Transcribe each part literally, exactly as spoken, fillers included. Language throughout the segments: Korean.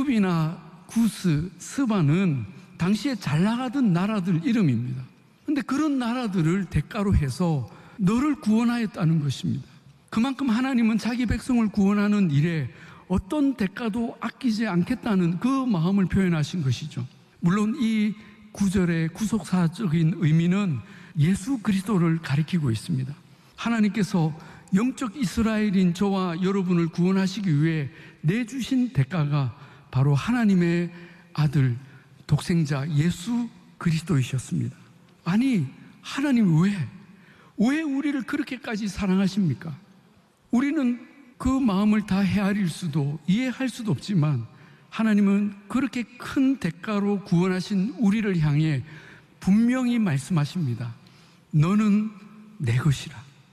수비나 구스, 스바는 당시에 잘 나가던 나라들 이름입니다. 그런데 그런 나라들을 대가로 해서 너를 구원하였다는 것입니다. 그만큼 하나님은 자기 백성을 구원하는 일에 어떤 대가도 아끼지 않겠다는 그 마음을 표현하신 것이죠. 물론 이 구절의 구속사적인 의미는 예수 그리스도를 가리키고 있습니다. 하나님께서 영적 이스라엘인 저와 여러분을 구원하시기 위해 내주신 대가가 바로 하나님의 아들 독생자 예수 그리스도이셨습니다. 아니, 하나님 왜? 왜 우리를 그렇게까지 사랑하십니까? 우리는 그 마음을 다 헤아릴 수도 이해할 수도 없지만 하나님은 그렇게 큰 대가로 구원하신 우리를 향해 분명히 말씀하십니다. 너는 내 것이라.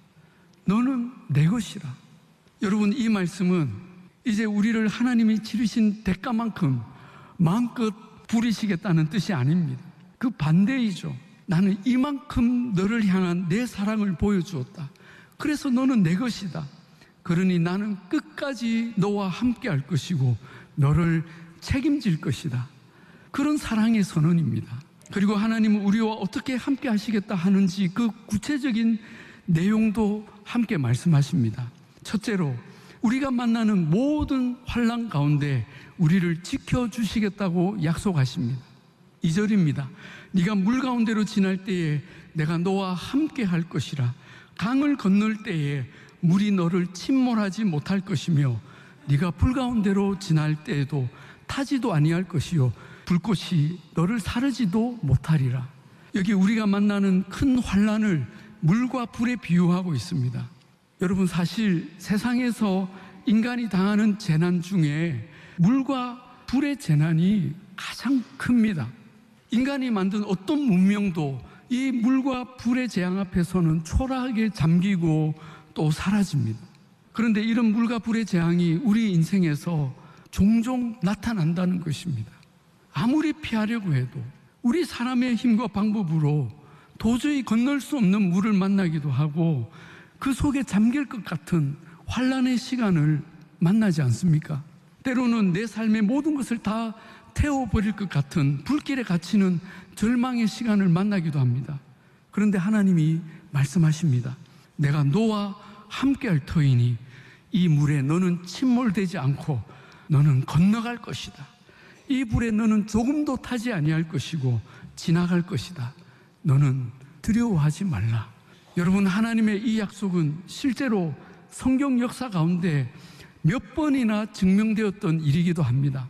너는 내 것이라. 여러분, 이 말씀은 이제 우리를 하나님이 치르신 대가만큼 마음껏 부리시겠다는 뜻이 아닙니다. 그 반대이죠. 나는 이만큼 너를 향한 내 사랑을 보여주었다. 그래서 너는 내 것이다. 그러니 나는 끝까지 너와 함께 할 것이고 너를 책임질 것이다. 그런 사랑의 선언입니다. 그리고 하나님은 우리와 어떻게 함께 하시겠다 하는지 그 구체적인 내용도 함께 말씀하십니다. 첫째로 우리가 만나는 모든 환난 가운데 우리를 지켜주시겠다고 약속하십니다. 이 절입니다. 네가 물 가운데로 지날 때에 내가 너와 함께 할 것이라. 강을 건널 때에 물이 너를 침몰하지 못할 것이며 네가 불 가운데로 지날 때에도 타지도 아니할 것이요 불꽃이 너를 사르지도 못하리라. 여기 우리가 만나는 큰 환난을 물과 불에 비유하고 있습니다. 여러분, 사실 세상에서 인간이 당하는 재난 중에 물과 불의 재난이 가장 큽니다. 인간이 만든 어떤 문명도 이 물과 불의 재앙 앞에서는 초라하게 잠기고 또 사라집니다. 그런데 이런 물과 불의 재앙이 우리 인생에서 종종 나타난다는 것입니다. 아무리 피하려고 해도 우리 사람의 힘과 방법으로 도저히 건널 수 없는 물을 만나기도 하고 그 속에 잠길 것 같은 환난의 시간을 만나지 않습니까? 때로는 내 삶의 모든 것을 다 태워버릴 것 같은 불길에 갇히는 절망의 시간을 만나기도 합니다. 그런데 하나님이 말씀하십니다. 내가 너와 함께할 터이니 이 물에 너는 침몰되지 않고 너는 건너갈 것이다. 이 불에 너는 조금도 타지 아니할 것이고 지나갈 것이다. 너는 두려워하지 말라. 여러분, 하나님의 이 약속은 실제로 성경 역사 가운데 몇 번이나 증명되었던 일이기도 합니다.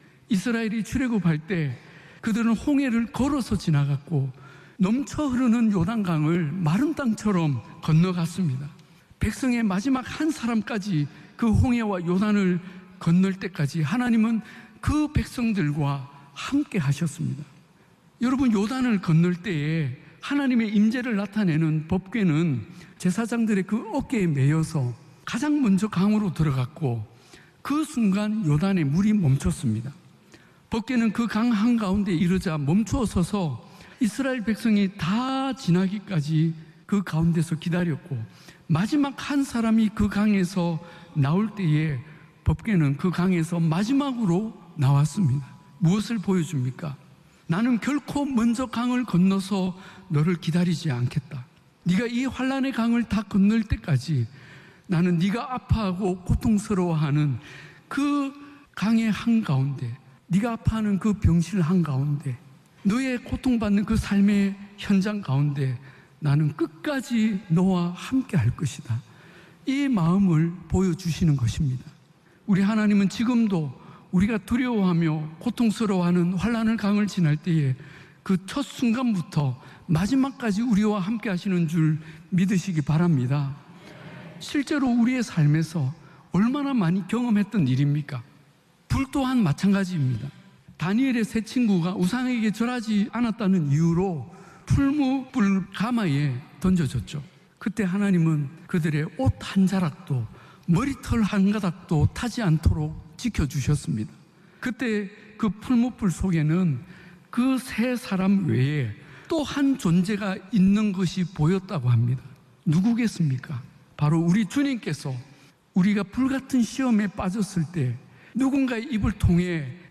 이스라엘이 출애굽할 때 그들은 홍해를 걸어서 지나갔고 넘쳐 흐르는 요단강을 마른 땅처럼 건너갔습니다. 백성의 마지막 한 사람까지 그 홍해와 요단을 건널 때까지 하나님은 그 백성들과 함께 하셨습니다. 여러분, 요단을 건널 때에 하나님의 임재를 나타내는 법궤는 제사장들의 그 어깨에 매여서 가장 먼저 강으로 들어갔고 그 순간 요단에 물이 멈췄습니다. 법궤는 그 강 한가운데 이르자 멈추어 서서 이스라엘 백성이 다 지나기까지 그 가운데서 기다렸고 마지막 한 사람이 그 강에서 나올 때에 법궤는 그 강에서 마지막으로 나왔습니다. 무엇을 보여줍니까? 나는 결코 먼저 강을 건너서 너를 기다리지 않겠다. 네가 이 환난의 강을 다 건널 때까지 나는 네가 아파하고 고통스러워하는 그 강의 한가운데, 네가 아파하는 그 병실 한가운데, 너의 고통받는 그 삶의 현장 가운데 나는 끝까지 너와 함께 할 것이다. 이 마음을 보여주시는 것입니다. 우리 하나님은 지금도 우리가 두려워하며 고통스러워하는 환난의 강을 지날 때에 그 첫 순간부터 마지막까지 우리와 함께 하시는 줄 믿으시기 바랍니다. 실제로 우리의 삶에서 얼마나 많이 경험했던 일입니까? 불 또한 마찬가지입니다. 다니엘의 세 친구가 우상에게 절하지 않았다는 이유로 풀무불 가마에 던져졌죠. 그때 하나님은 그들의 옷 한 자락도 머리털 한 가닥도 타지 않도록 지켜주셨습니다. 그때 그 풀무불 속에는 그 세 사람 외에 또 한 존재가 있는 것이 보였다고 합니다. 누구겠습니까? 바로 우리 주님께서 우리가 불같은 시험에 빠졌을 때 누군가의 입을 통해